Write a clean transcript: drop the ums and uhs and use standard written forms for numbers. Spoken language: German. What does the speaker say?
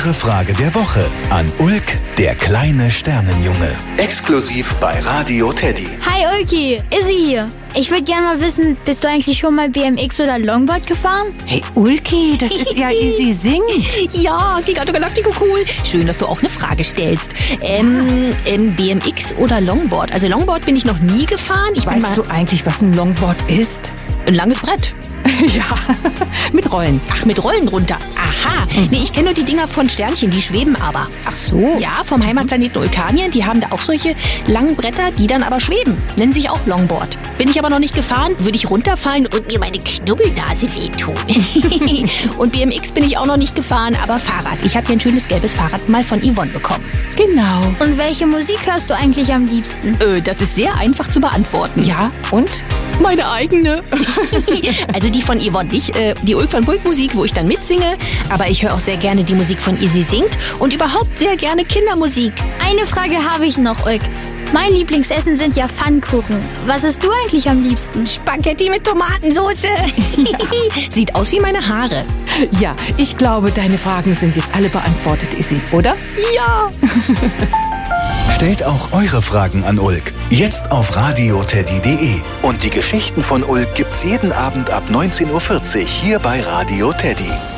eure Frage der Woche an Ulk, der kleine Sternenjunge. Exklusiv bei Radio Teddy. Hi Ulki, Izzy hier. Ich würde gerne mal wissen, bist du eigentlich schon mal BMX oder Longboard gefahren? Hey Ulki, das ist ja Izzy singt. Ja, Giganto Galactico cool. Schön, dass du auch eine Frage stellst. BMX oder Longboard? Also Longboard bin ich noch nie gefahren. Weißt du eigentlich, was ein Longboard ist? Ein langes Brett. Ja, mit Rollen. Ach, mit Rollen drunter. Aha. Nee, ich kenne nur die Dinger von Sternchen, die schweben aber. Ach so. Ja, vom Heimatplaneten Ulkanien. Die haben da auch solche langen Bretter, die dann aber schweben. Nennen sich auch Longboard. Bin ich aber noch nicht gefahren, würde ich runterfallen und mir meine Knubbelnase wehtun. Und BMX bin ich auch noch nicht gefahren, aber Fahrrad. Ich habe hier ein schönes gelbes Fahrrad mal von Yvonne bekommen. Genau. Und welche Musik hörst du eigentlich am liebsten? Das ist sehr einfach zu beantworten. Ja, und? Meine eigene. Also die von Yvonne nicht, die Ulk van Bulk Musik, wo ich dann mitsinge. Aber ich höre auch sehr gerne die Musik von Izzy singt und überhaupt sehr gerne Kindermusik. Eine Frage habe ich noch, Ulk. Mein Lieblingsessen sind ja Pfannkuchen. Was isst du eigentlich am liebsten? Spaghetti mit Tomatensauce. Ja. Sieht aus wie meine Haare. Ja, ich glaube, deine Fragen sind jetzt alle beantwortet, Izzy, oder? Ja. Stellt auch eure Fragen an Ulk. Jetzt auf radioteddy.de. Und die Geschichten von Ulk gibt's jeden Abend ab 19:40 Uhr hier bei Radio Teddy.